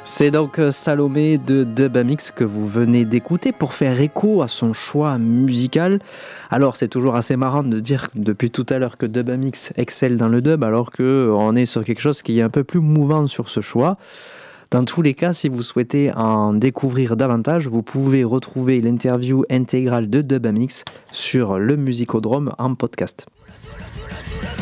C'est donc Salomé de Dubamix que vous venez d'écouter pour faire écho à son choix musical. Alors c'est toujours assez marrant de dire depuis tout à l'heure que Dubamix excelle dans le dub alors qu'on est sur quelque chose qui est un peu plus mouvant sur ce choix. Dans tous les cas, si vous souhaitez en découvrir davantage, vous pouvez retrouver l'interview intégrale de Dubamix sur le Musicodrome en podcast.